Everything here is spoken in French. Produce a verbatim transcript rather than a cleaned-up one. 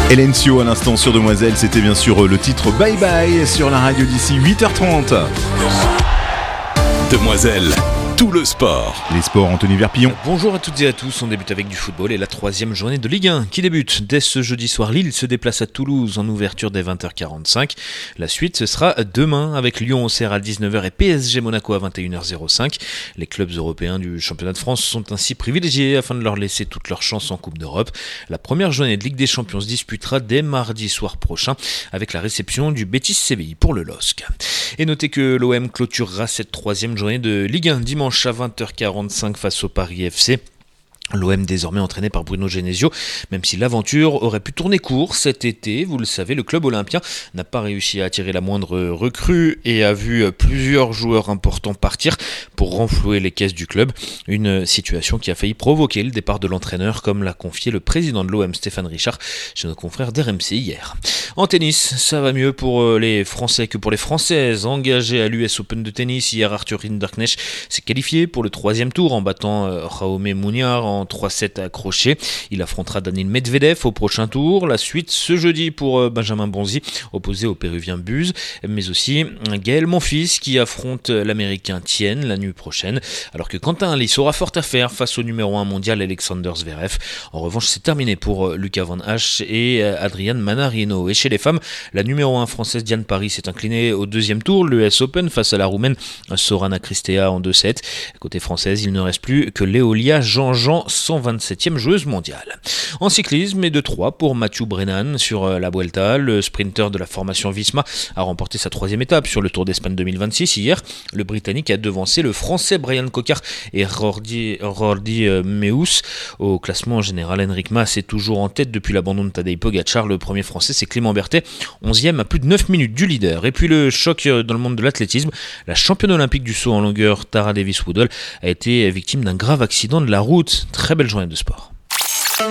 Elencio à l'instant sur Demoiselle, c'était bien sûr le titre Bye Bye sur la radio d'ici huit heures trente. Demoiselle, tout le sport. Les sports, Anthony Verpillon. Bonjour à toutes et à tous, on débute avec du football et la troisième journée de Ligue un qui débute. Dès ce jeudi soir, Lille se déplace à Toulouse en ouverture dès vingt heures quarante-cinq. La suite, ce sera demain avec Lyon-Auxerre à dix-neuf heures et P S G Monaco à vingt et une heures cinq. Les clubs européens du championnat de France sont ainsi privilégiés afin de leur laisser toutes leurs chances en Coupe d'Europe. La première journée de Ligue des Champions se disputera dès mardi soir prochain avec la réception du Betis Séville pour le L O S C. Et notez que l'O M clôturera cette troisième journée de Ligue un dimanche à vingt heures quarante-cinq face au Paris F C. L'O M désormais entraîné par Bruno Genesio, même si l'aventure aurait pu tourner court cet été, vous le savez, le club olympien n'a pas réussi à attirer la moindre recrue et a vu plusieurs joueurs importants partir pour renflouer les caisses du club, une situation qui a failli provoquer le départ de l'entraîneur, comme l'a confié le président de l'O M Stéphane Richard chez nos confrères d'R M C hier. En tennis, ça va mieux pour les Français que pour les Françaises. Engagé à l'U S Open de tennis, hier Arthur Rinderknecht s'est qualifié pour le troisième tour en battant Jaume Muñoz en trois sept accrochés. Il affrontera Daniil Medvedev au prochain tour. La suite ce jeudi pour Benjamin Bonzi, opposé au Péruvien Buse, mais aussi Gaël Monfils qui affronte l'Américain Tien la nuit prochaine, alors que Quentin Halys aura fort à faire face au numéro un mondial Alexander Zverev. En revanche, c'est terminé pour Lucas Van Hache et Adrian Manarino. Et chez les femmes, la numéro un française Diane Paris s'est inclinée au deuxième tour, l'U S Open, face à la Roumaine Sorana Cristea en deux sept. Côté française, il ne reste plus que Léolia Jean-Jean, cent vingt-septième joueuse mondiale. En cyclisme, et de trois pour Mathieu Brennan sur la Vuelta. Le sprinter de la formation Visma a remporté sa troisième étape sur le Tour d'Espagne deux mille vingt-six. Hier, le Britannique a devancé le Français Brian Cocard et Jordi, Jordi Meus. Au classement général, Enric Mas est toujours en tête depuis l'abandon de Tadej Pogacar. Le premier Français, c'est Clément Berthet, onzième à plus de neuf minutes du leader. Et puis le choc dans le monde de l'athlétisme. La championne olympique du saut en longueur, Tara Davis-Woodall, a été victime d'un grave accident de la route. Très belle journée de sport.